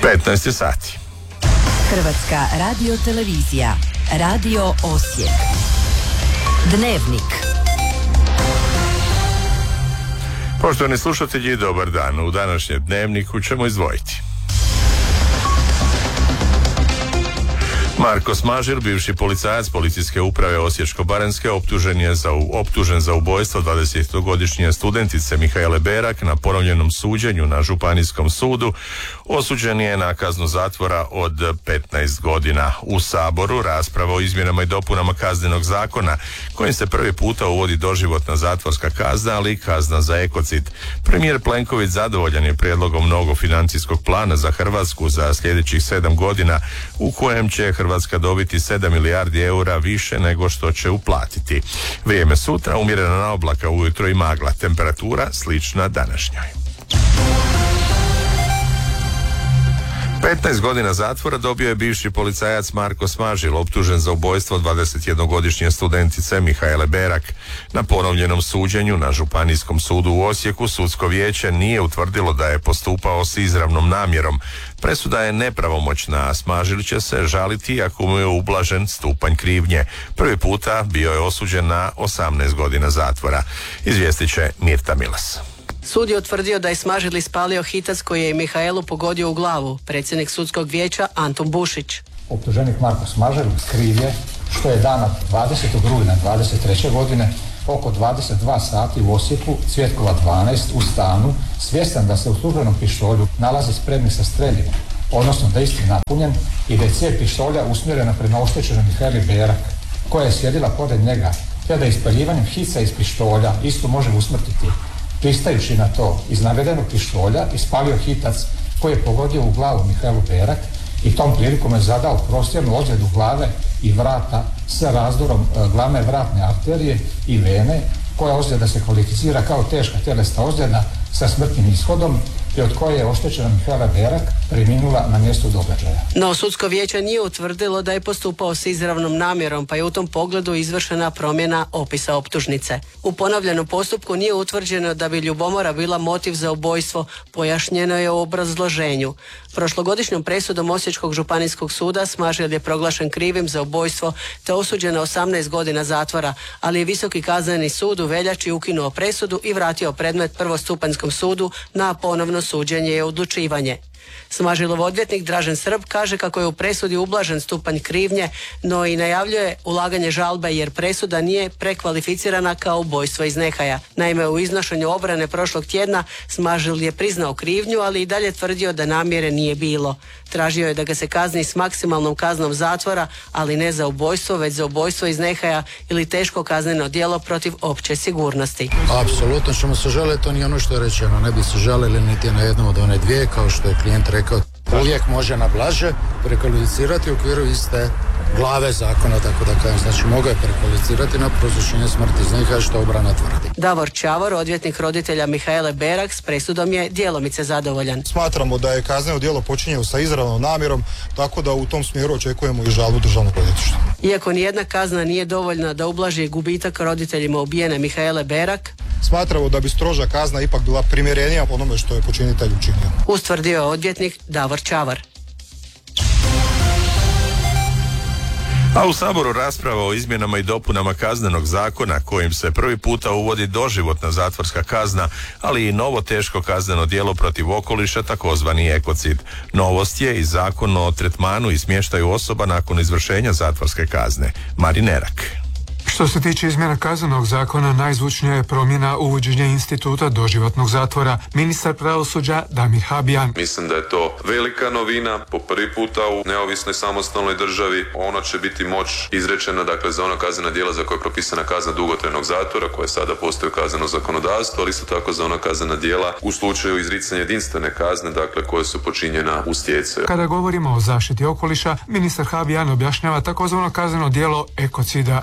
15 sati. Hrvatska radiotelevizija, Radio Osijek. Dnevnik. Poštovani slušatelji, dobar dan. U današnjem dnevniku ćemo izdvojiti: Marko Smažil, bivši policajac Policijske uprave Osječko-baranjske, optužen za ubojstvo 20-godišnje studentice Mihaele Berak na ponovljenom suđenju na Županijskom sudu, osuđen je na kaznu zatvora od 15 godina. U Saboru rasprava o izmjenama i dopunama Kaznenog zakona, kojim se prvi puta uvodi doživotna zatvorska kazna, ali i kazna za ekocid. Premijer Plenković zadovoljan je prijedlogom novog financijskog plana za Hrvatsku za sljedećih 7 godina, u kojem će Hrvatska dobiti 7 milijardi eura više nego što će uplatiti. Vrijeme sutra, umjerena oblaka, ujutro i magla. Temperatura slična današnjoj. 15 godina zatvora dobio je bivši policajac Marko Smažil, optužen za ubojstvo 21-godišnje studentice Mihaele Berak. Na ponovljenom suđenju na Županijskom sudu u Osijeku sudsko vijeće nije utvrdilo da je postupao s izravnom namjerom. Presuda je nepravomoćna, a Smažil će se žaliti ako mu je ublažen stupanj krivnje. Prvi puta bio je osuđen na 18 godina zatvora. Izvijestit će Mirta Milas. Sud je utvrdio da je Smažil ispalio hitac koji je Mihaelu pogodio u glavu. Predsjednik sudskog vijeća Anton Bušić. Optuženik Marko Smažil kriv je što je dana 20. rujna 23. godine oko 22 sati u Osijeku, Cvjetkova 12, u stanu, svjestan da se u službenom pištolju nalazi spremni sa streljivom, odnosno da je isti napunjen i da je cijev pištolja usmjerena prema oštećenoj Mihaeli Berak, koja je sjedila pored njega, te da ispaljivanjem hica iz pištolja istu može usmrtiti. Pristajući na to, iz navedenog pištolja ispalio hitac koji je pogodio u glavu Mihaelu Berak i tom prilikom je zadao prosjernu ozljedu glave i vrata sa razdorom glavne vratne arterije i vene, koja ozljeda se kvalificira kao teška tjelesna ozljeda sa smrtnim ishodom i od koje je oštećena Mihaela Berak preminula na mjestu događaja. No, sudsko vijeće nije utvrdilo da je postupao s izravnom namjerom, pa je u tom pogledu izvršena promjena opisa optužnice. U ponovljenom postupku nije utvrđeno da bi ljubomora bila motiv za ubojstvo, pojašnjeno je u obrazloženju. Prošlogodišnjom presudom Osječkog županijskog suda Smažil je proglašen krivim za ubojstvo te osuđen na 18 godina zatvora, ali je Visoki kazneni sud u veljači ukinuo presudu i vratio predmet prvostupanjskom sudu na ponovno suđenje i odlučivanje. Smažilov odvjetnik Dražen Srb kaže kako je u presudi ublažen stupanj krivnje, no i najavljuje ulaganje žalbe jer presuda nije prekvalificirana kao ubojstvo iz nehaja. Naime, u iznošenju obrane prošlog tjedna Smažil je priznao krivnju, ali i dalje tvrdio da namjere nije bilo. Tražio je da ga se kazni s maksimalnom kaznom zatvora, ali ne za ubojstvo, već za ubojstvo iz nehaja ili teško kazneno djelo protiv opće sigurnosti. Apsolutno ćemo se žaliti, to nije ono što je rečeno. Ne bi se žalili niti na jednom od one dvije, kao što je klijent rekao. Uvijek može na blaže prekvalificirati u okviru iste glave zakona, tako da kažem. Znači, mogu je prekvalificirati na prouzročenje smrti iz nehaja, što obrana tvrdi. Davor Čavor, odvjetnik roditelja Mihaele Berak, s presudom je djelomice zadovoljan. Smatramo da je kazneno djelo počinjeno sa izravnom namjerom, tako da u tom smjeru očekujemo i žalbu državnog odvjetništva. Iako nijedna kazna nije dovoljna da ublaži gubitak roditeljima ubijene Mihaele Berak, smatramo da bi stroža kazna ipak bila primjerenija onome što je počinitelj učinio. Ustvrdio je odvjetnik Davor Čavar. A u Saboru rasprava o izmjenama i dopunama Kaznenog zakona, kojim se prvi puta uvodi doživotna zatvorska kazna, ali i novo teško kazneno djelo protiv okoliša, takozvani ekocid. Novost je i zakon o tretmanu i smještaju osoba nakon izvršenja zatvorske kazne. Marin Nerak. Što se tiče izmjena kaznenog zakona, najzvučnija je promjena uvođenja instituta doživotnog zatvora. Ministar pravosuđa Damir Habijan. Mislim da je to velika novina, po prvi puta u neovisnoj samostalnoj državi. Ona će biti moć izrečena, dakle, za ona kaznena djela za koje je propisana kazna dugotrajnog zatvora, koja sada postoji u kaznenom zakonodavstvu, ali isto tako za ona kaznena djela u slučaju izricanja jedinstvene kazne, dakle, koje su počinjena u stjecaju. Kada govorimo o zaštiti okoliša, ministar Habijan objašnjava takozvano kazneno djelo ekocida. Kada postoji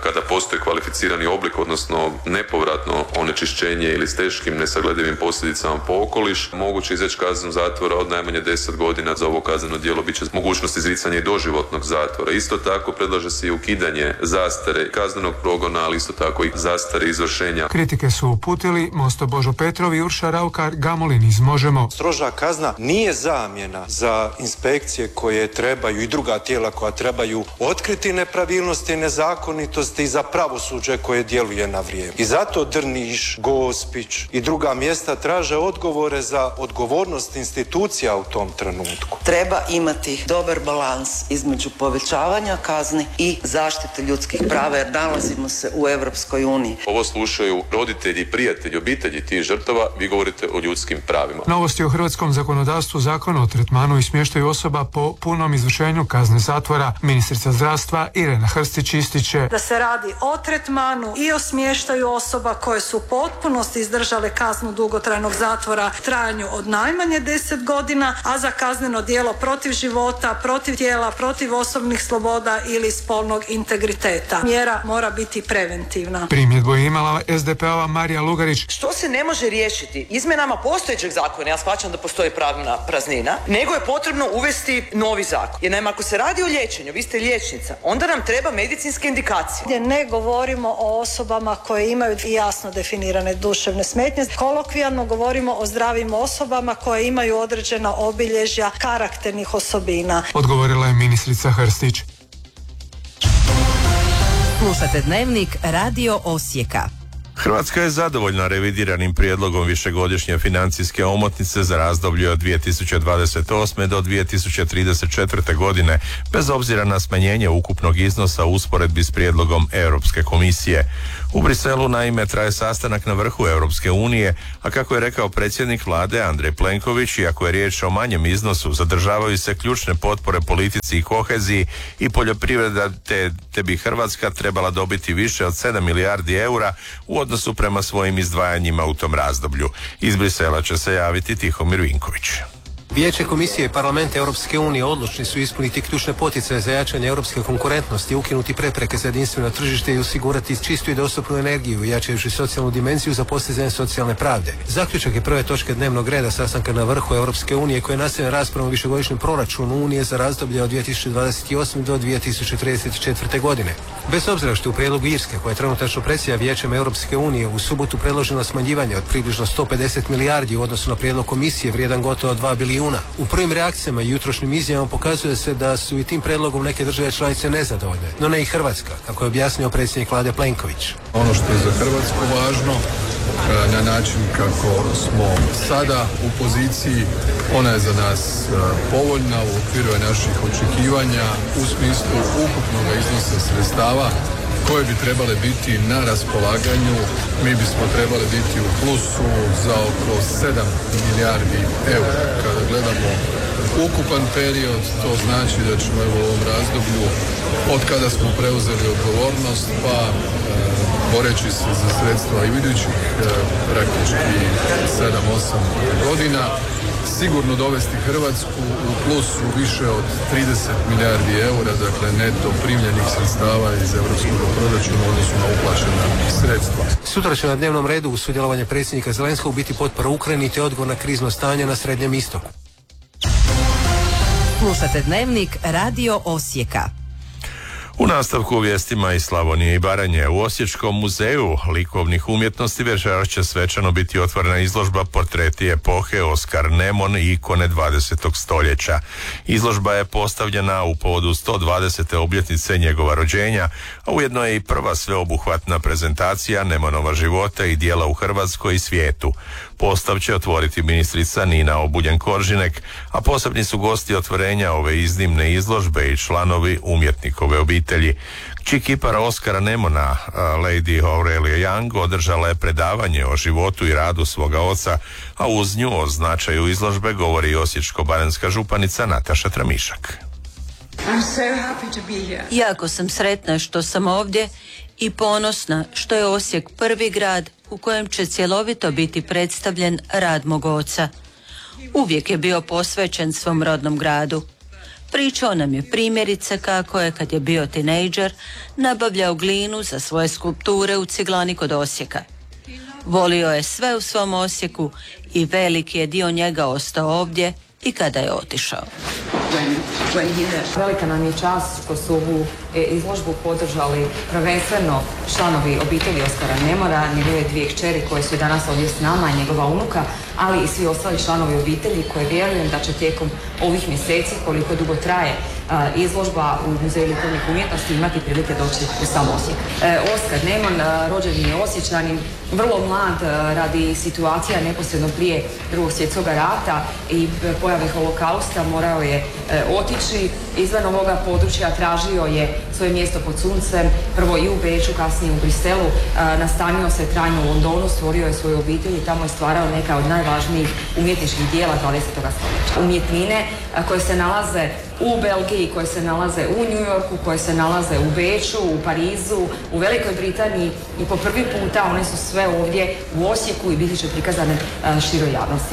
postoji kvalificirani oblik, odnosno nepovratno onečišćenje ili s teškim nesagledivim posljedicama po okoliš, moguće izreći kaznu zatvora od najmanje 10 godina. Za ovo kazneno djelo bit će mogućnost izricanja i doživotnog zatvora. Isto tako predlaže se i ukidanje zastare kaznenog progona, ali isto tako i zastare izvršenja. Kritike su uputili Mosto Božo Petrov i Urša Raukar Gamulin iz Možemo. Stroža kazna nije zamjena za inspekcije koje trebaju i druga tijela koja trebaju otkriti nepravilnosti i nezakonitosti i za pravosuđe koje djeluje na vrijeme. I zato Drniš, Gospić i druga mjesta traže odgovore za odgovornost institucija u tom trenutku. Treba imati dobar balans između povećavanja kazni i zaštite ljudskih prava, jer nalazimo se u Europskoj uniji. Ovo slušaju roditelji, prijatelji, obitelji tih žrtava, vi govorite o ljudskim pravima. Novosti u hrvatskom zakonodavstvu Zakona o tretmanu i smještaju osoba po punom izvršenju kazne zatvora. Ministrica zdravstva Irena Hrstić ističe da se radi o tretmanu i o smještaju osoba koje su u potpunosti izdržale kaznu dugotrajnog zatvora trajanju od najmanje 10 godina, a za kazneno djelo protiv života, protiv tijela, protiv osobnih sloboda ili spolnog integriteta. Mjera mora biti preventivna. Primjedbu je imala SDP-ova Marija Lugarić. Što se ne može riješiti izmjenama postojećeg zakona, ja shvaćam da postoji pravna praznina, nego je potrebno uvesti novi zakon. Jer naime, ako se radi o liječenju, vi ste liječnica, onda nam treba medicinske indikacije. Gdje ne govorimo o osobama koje imaju jasno definirane duševne smetnje. Kolokvijalno govorimo o zdravim osobama koje imaju određena obilježja karakternih osobina. Odgovorila je ministrica Hrstić. Slušate Dnevnik Radio Osijeka. Hrvatska je zadovoljna revidiranim prijedlogom višegodišnje financijske omotnice za razdoblje od 2028. do 2034. godine, bez obzira na smanjenje ukupnog iznosa u usporedbi s prijedlogom Europske komisije. U Briselu naime traje sastanak na vrhu Europske unije, a kako je rekao predsjednik vlade Andrej Plenković, iako je riječ o manjem iznosu, zadržavaju se ključne potpore politici i koheziji i poljoprivreda, te bi Hrvatska trebala dobiti više od 7 milijardi eura u odnosu prema svojim izdvajanjima u tom razdoblju. Iz Brisela će se javiti Tihomir Vinković. Vijeće Komisije i Parlament Europske unije odlučni su ispuniti ključne poticaje za jačanje europske konkurentnosti, ukinuti prepreke za jedinstveno tržište i osigurati čistu i dostupnu energiju, jačajući socijalnu dimenziju za postizanje socijalne pravde. Zaključak je prve točke dnevnog reda sastanka na vrhu Europske unije koje nastavlja raspravom o višegodišnjem proračunu Unije za razdoblje od 2028. do 2034. godine. Bez obzira što u prijedlogu Irske, koja je trenutačno predsjeda Vijećem Europske unije, u subotu predloženo smanjivanje od približno 150 milijardi u odnosu na prijedlog komisije vrijedan gotovo 2 bilijuna. U prvim reakcijama i jutrošnjim izjavama pokazuje se da su i tim predlogom neke države članice nezadovoljne, no ne i Hrvatska, kako je objasnio predsjednik vlade Plenković. Ono što je za Hrvatsku važno, na način kako smo sada u poziciji, ona je za nas povoljna u okviru naših očekivanja u smislu ukupnog iznosa sredstava koje bi trebale biti na raspolaganju. Mi bismo trebali biti u plusu za oko 7 milijardi eura. Kada gledamo ukupan period, to znači da ćemo u ovom razdoblju od kada smo preuzeli odgovornost pa boreći se za sredstva i idućih praktički 7-8 godina sigurno dovesti Hrvatsku u plusu više od 30 milijardi eura, dakle neto primljenih sredstava iz europskog proračuna u odnosu na uplaćena sredstva. Sutra će na dnevnom redu uz sudjelovanje predsjednika Zelenskog biti potpora Ukrajini te odgovor na krizno stanje na Srednjem istoku. Slušate Dnevnik Radio Osijeka. U nastavku vijestima iz Slavonije i Baranje, u Osječkom muzeju likovnih umjetnosti večeras će svečano biti otvorena izložba Portreti epohe Oskar Nemon i ikone 20. stoljeća. Izložba je postavljena u povodu 120. obljetnice njegova rođenja, a ujedno je i prva sveobuhvatna prezentacija Nemonova života i djela u Hrvatskoj i svijetu. Postav će otvoriti ministrica Nina Obuljen-Koržinek, a posebni su gosti otvorenja ove iznimne izložbe i članovi umjetnikove obitelji. Kći kipara Oskara Nemona, Lady Aurelia Young, održala je predavanje o životu i radu svoga oca, a uz nju o značaju izložbe govori osječko-baranjska županica Nataša Tramišak. Jako sam sretna što sam ovdje i ponosna što je Osijek prvi grad u kojem će cjelovito biti predstavljen rad mog oca. Uvijek je bio posvećen svom rodnom gradu. Pričao nam je primjerice kako je, kad je bio tinejdžer, nabavljao glinu za svoje skulpture u ciglani kod Osijeka. Volio je sve u svom Osijeku i veliki je dio njega ostao ovdje i kada je otišao. Velika nam je čast što su ovu izložbu podržali prvenstveno članovi obitelji Oskara Nemora, njegove dvije kćeri koje su danas ovdje s nama, njegova unuka, ali i svi ostali članovi obitelji koje vjerujem da će tijekom ovih mjeseci, koliko dugo traje izložba u Muzeju likovnih umjetnosti, imati prilike doći u sam Osijek. Oskar Neman, rođeni je Osječanin, vrlo mlad radi situacija neposredno prije Drugog svjetskog rata i pojave holokausta morao je otići izvan ovoga područja, tražio je svoje mjesto pod suncem, prvo i u Beču, kasnije u Briselu, nastanio se trajno u Londonu, stvorio je svoju obitelj i tamo je stvarao neka od najvažnijih umjetničkih dijela 20. stoljeća. Umjetnine koje se nalaze u Belgiji, koje se nalaze u New Yorku, koje se nalaze u Beču, u Parizu, u Velikoj Britaniji i po prvi puta one su sve ovdje u Osijeku i biti će prikazane široj javnosti.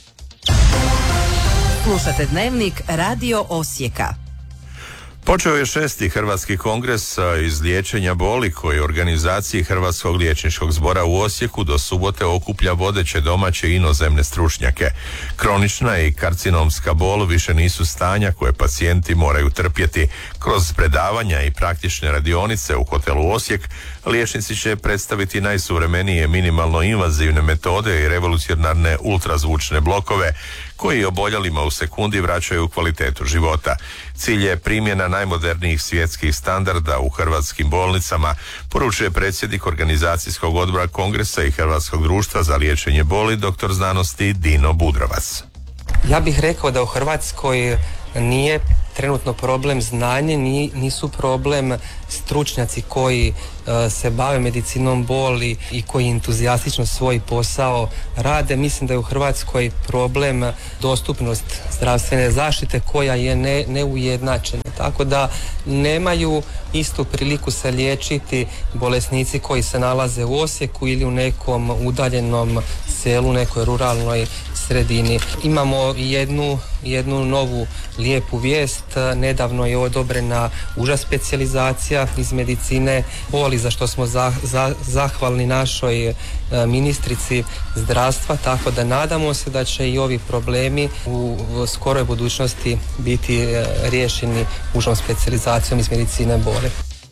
Slušate Dnevnik Radio Osijeka. Počeo je 6. Hrvatski kongres iz liječenja boli koji u organizaciji Hrvatskog liječničkog zbora u Osijeku do subote okuplja vodeće domaće i inozemne stručnjake. Kronična i karcinomska bol više nisu stanja koje pacijenti moraju trpjeti. Kroz predavanja i praktične radionice u hotelu Osijek liječnici će predstaviti najsuvremenije minimalno invazivne metode i revolucionarne ultrazvučne blokove koji oboljelima u sekundi vraćaju kvalitetu života. Cilj je primjena najmodernijih svjetskih standarda u hrvatskim bolnicama, poručuje predsjednik organizacijskog odbora Kongresa i Hrvatskog društva za liječenje boli, doktor znanosti Dino Budrovac. Ja bih rekao da u Hrvatskoj nije trenutno problem znanje, nisu problem stručnjaci koji se bave medicinom boli i koji entuzijastično svoj posao rade. Mislim da je u Hrvatskoj problem dostupnost zdravstvene zaštite koja je neujednačena. Tako da nemaju istu priliku se liječiti bolesnici koji se nalaze u Osijeku ili u nekom udaljenom selu, nekoj ruralnoj sredini. Imamo jednu novu lijepu vijest. Nedavno je odobrena uža specijalizacija iz medicine boli, za što smo zahvalni našoj ministrici zdravstva, tako da nadamo se da će i ovi problemi u skoroj budućnosti biti riješeni užom specijalizacijom iz medicine boli.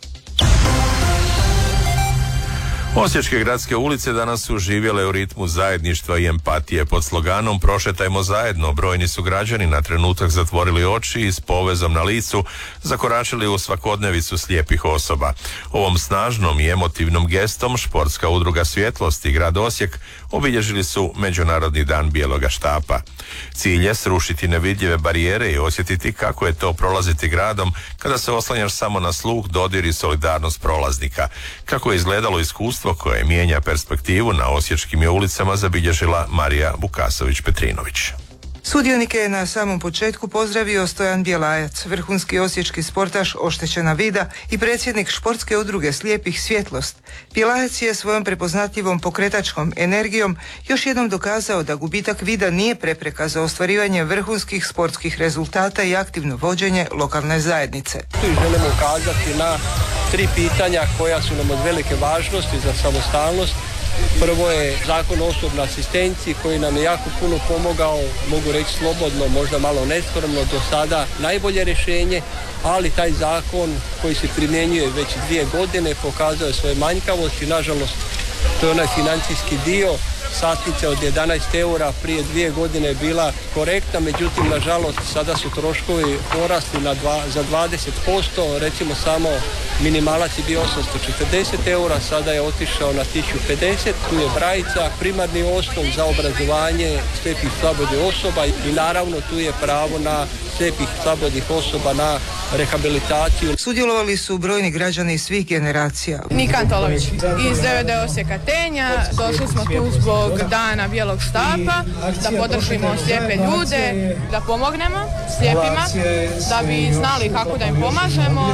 Osječke gradske ulice danas su živjele u ritmu zajedništva i empatije pod sloganom Prošetajmo zajedno. Brojni su građani na trenutak zatvorili oči i s povezom na licu zakoračili u svakodnevicu slijepih osoba. Ovom snažnom i emotivnom gestom športska udruga Svjetlost i grad Osijek obilježili su Međunarodni dan bijeloga štapa. Cilj je srušiti nevidljive barijere i osjetiti kako je to prolaziti gradom kada se oslanjaš samo na sluh, dodir i solidarnost prolaznika. Kako je izgledalo iskustvo koje mijenja perspektivu na osječkim je ulicama zabilježila Marija Vukasović-Petrinović. Sudionike je na samom početku pozdravio Stojan Bjelajac, vrhunski osječki sportaš oštećena vida i predsjednik športske udruge Slijepih Svjetlost. Bjelajac je svojom prepoznatljivom pokretačkom energijom još jednom dokazao da gubitak vida nije prepreka za ostvarivanje vrhunskih sportskih rezultata i aktivno vođenje lokalne zajednice. Tu želimo ukazati na 3 pitanja koja su nam od velike važnosti za samostalnost. Prvo je zakon o osobnoj asistenciji koji nam je jako puno pomogao, mogu reći slobodno, možda malo neskromno, do sada najbolje rješenje, ali taj zakon koji se primjenjuje već 2 godine pokazao je svoje manjkavosti. Nažalost, to je onaj financijski dio. Satnica od 11 eura prije 2 godine je bila korektna, međutim, nažalost, sada su troškovi porasli za 20%, recimo samo minimalac je bio 840 eura, sada je otišao na 1050, tu je brajica, primarni osnov za obrazovanje slijepih slabodnih osoba i naravno tu je pravo na slijepih slabodnih osoba na rehabilitaciju. Sudjelovali su brojni građani svih generacija. Nika Antolović iz DVD Osijeka Tenja. Došli smo tu zbog dana bijelog štapa, da podržimo slijepe ljude, da pomognemo slijepima, da bi znali kako da im pomažemo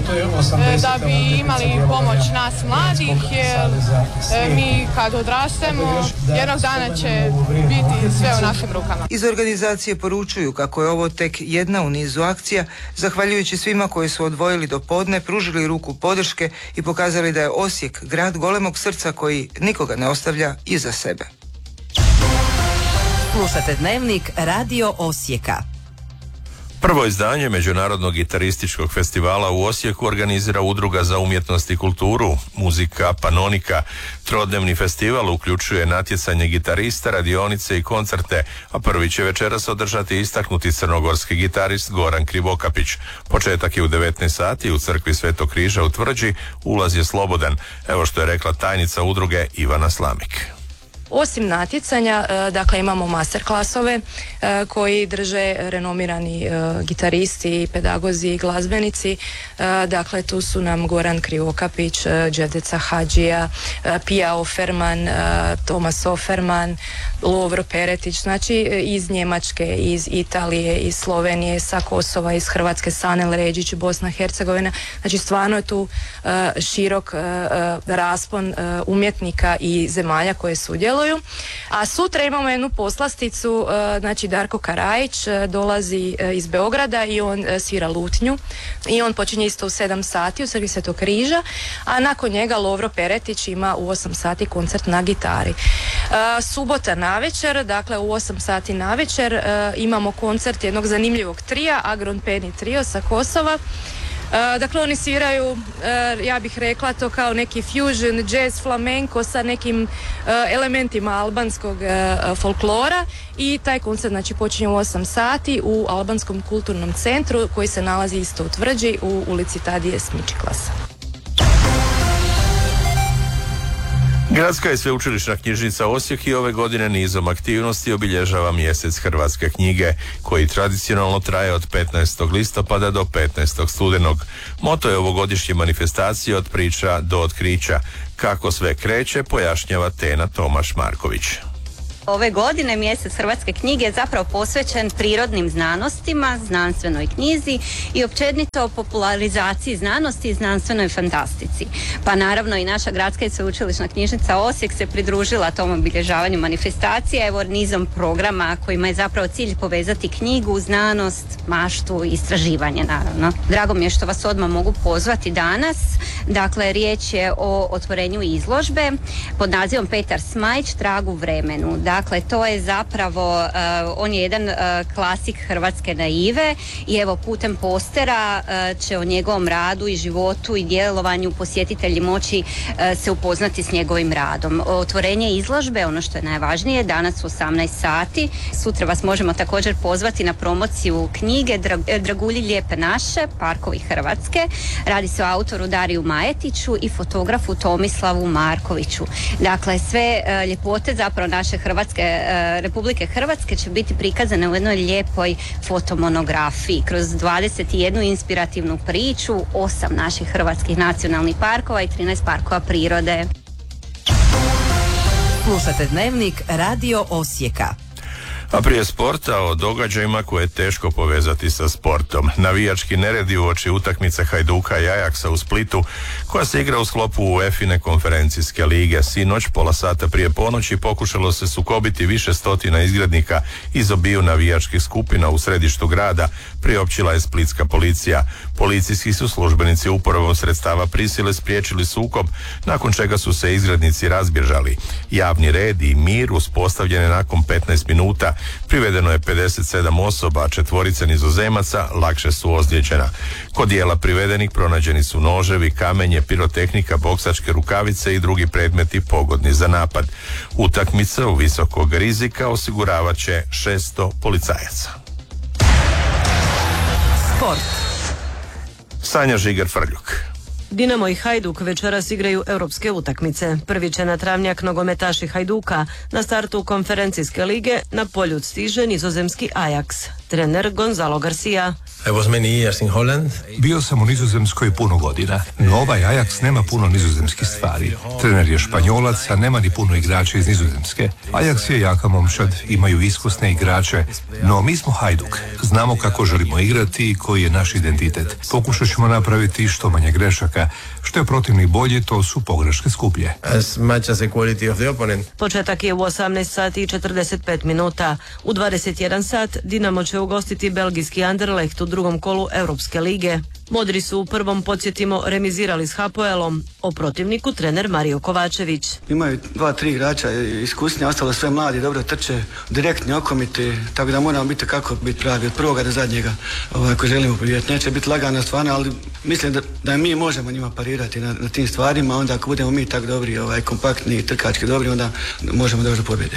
i da bi imali pomoć nas mladih, jer mi kad odrastemo jednog dana će biti sve u našim rukama. Iz organizacije poručuju kako je ovo tek jedna u nizu akcija, zahvaljujući svima koji su odvojili do podne, pružili ruku podrške i pokazali da je Osijek grad golemog srca koji nikoga ne ostavlja iza sebe. Slušate Dnevnik Radio Osijeka. Prvo izdanje Međunarodnog gitarističkog festivala u Osijeku organizira Udruga za umjetnost i kulturu, muzika Panonika. Trodnevni festival uključuje natjecanje gitarista, radionice i koncerte, a prvi će večeras održati istaknuti crnogorski gitarist Goran Krivokapić. Početak je u 19 sati u crkvi Svetog križa u Tvrđi, ulaz je slobodan. Evo što je rekla tajnica udruge Ivana Slamik. Osim natjecanja, dakle imamo master klasove koji drže renomirani gitaristi, pedagozi i glazbenici. Dakle, tu su nam Goran Krivokapić, Đevdeca Hadžija, Pija Oferman, Tomas Oferman, Lovro Peretić, znači iz Njemačke, iz Italije, iz Slovenije, sa Kosova, iz Hrvatske, Sanel Ređić, Bosna, Hercegovina. Znači stvarno je tu širok raspon umjetnika i zemalja koje sudjeluju. A sutra imamo jednu poslasticu, znači Darko Karajić dolazi iz Beograda i on svira lutnju i on počinje isto u 7 sati u crkvi Svetog križa, a nakon njega Lovro Peretić ima u 8 sati koncert na gitari. Subota navečer, dakle u 8 sati navečer imamo koncert jednog zanimljivog trija, Agron Peni trio sa Kosova. Dakle, oni sviraju, ja bih rekla to kao neki fusion, jazz, flamenko sa nekim elementima albanskog folklora i taj koncert znači počinje u 8 sati u Albanskom kulturnom centru koji se nalazi isto u Tvrđi u ulici Tadije Smičiklasa. Gradska i sveučilišna knjižnica Osijek i ove godine nizom aktivnosti obilježava mjesec hrvatske knjige, koji tradicionalno traje od 15. listopada do 15. studenog. Moto je ovogodišnje manifestacije od priča do otkrića. Kako sve kreće, pojašnjava Tena Tomaš Marković. Ove godine mjesec hrvatske knjige je zapravo posvećen prirodnim znanostima, znanstvenoj knjizi i općenito popularizaciji znanosti i znanstvenoj fantastici. Pa naravno i naša gradska i sveučilišna knjižnica Osijek se pridružila tom obilježavanju manifestacije, evo nizom programa kojima je zapravo cilj povezati knjigu, znanost, maštu i istraživanje naravno. Drago mi je što vas odmah mogu pozvati danas. Dakle, riječ je o otvorenju izložbe pod nazivom Petar Smajić, Trag u vremenu. Dakle, to je zapravo, on je jedan klasik hrvatske naive i evo putem postera će o njegovom radu i životu i djelovanju posjetitelji moći se upoznati s njegovim radom. Otvorenje izložbe, ono što je najvažnije, danas u 18 sati. Sutra vas možemo također pozvati na promociju knjige Dragulji lijepe naše, Parkovi Hrvatske. Radi se o autoru Dariju Majetiću i fotografu Tomislavu Markoviću. Dakle, sve ljepote zapravo naše Republike Hrvatske će biti prikazane u jednoj lijepoj fotomonografiji kroz 21 inspirativnu priču, 8 naših hrvatskih nacionalnih parkova i 13 parkova prirode. Slušate Dnevnik Radio Osijeka. A prije sporta o događajima koje je teško povezati sa sportom. Navijački neredi uoči utakmice Hajduka i Ajaksa u Splitu, koja se igra u sklopu UEFA-ine konferencijske lige. Sinoć, pola sata prije ponoći, pokušalo se sukobiti više stotina izgrednika iz obiju navijačkih skupina u središtu grada, priopćila je splitska policija. Policijski su službenici uporabom sredstava prisile spriječili sukob, nakon čega su se izgrednici razbježali. Javni red i mir uspostavljen je nakon 15 minuta. Privedeno je 57 osoba, a 4 Nizozemaca lakše su ozlijeđena. Kod dijela privedenih pronađeni su noževi, kamenje, pirotehnika, boksačke rukavice i drugi predmeti pogodni za napad. Utakmica u visokog rizika osiguravat će 600 policajaca. Sport. Sanja Žiger-Frljuk. Dinamo i Hajduk večeras igraju europske utakmice. Prvi će na travnjak nogometaši Hajduka. Na startu konferencijske lige na polju stiže nizozemski Ajax. Trener Gonzalo Garcia. Bio sam u Nizozemskoj puno godina, no ovaj Ajax nema puno nizozemskih stvari. Trener je Španjolac, a nema ni puno igrača iz Nizozemske. Ajax je jaka momčad, imaju iskusne igrače, no mi smo Hajduk. Znamo kako želimo igrati i koji je naš identitet. Pokušat ćemo napraviti što manje grešaka. Što je protivnik bolji, to su pogreške skuplje. Početak je u 18 sati i 45 minuta. U 21 sat Dinamo će će ugostiti belgijski Anderlecht u drugom kolu Europske lige. Modri su u prvom, podsjetimo, remizirali s Hapoelom. O protivniku trener Mario Kovačević. Imaju 2-3 igrača iskusnije, ostalo sve mladi, dobro trče, direktni okomiti, tako da moramo biti kako biti pravi od prvoga do zadnjega ako želimo pobijeti. Neće biti lagana stvarno, ali mislim da mi možemo njima parirati na tim stvarima, onda ako budemo mi tako dobri, kompaktni i trkački dobri, onda možemo doći do pobjede.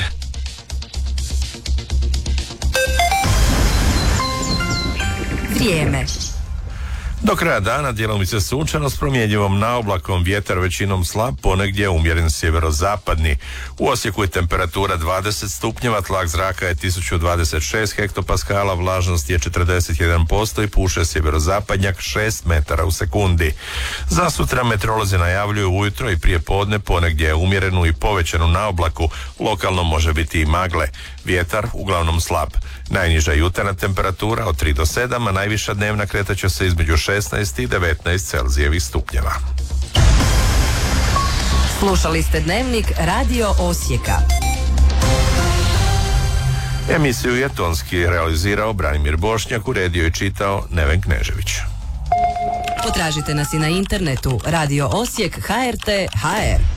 Vrijeme. Do kraja dana djelomice sunčano s promjenjivom naoblakom, vjetar većinom slab, ponegdje umjeren sjeverozapadni. U Osijeku je temperatura 20 stupnjeva, tlak zraka je 1026 hektopaskala, vlažnost je 41% i puše sjeverozapadnjak 6 metara u sekundi. Za sutra meteorolozi najavljuju ujutro i prije podne ponegdje umjerenu i povećanu naoblaku, lokalno može biti i magle. Vjetar uglavnom slab. Najniža jutarnja temperatura od 3 do 7, a najviša dnevna kretaće se između 16 i 19 Celzijevih stupnjeva. Slušali ste Dnevnik Radio Osijeka. Emisiju je tonski realizirao Branimir Bošnjak, uredio i čitao Neven Knežević. Potražite nas i na internetu Radio Osijek HRT HR.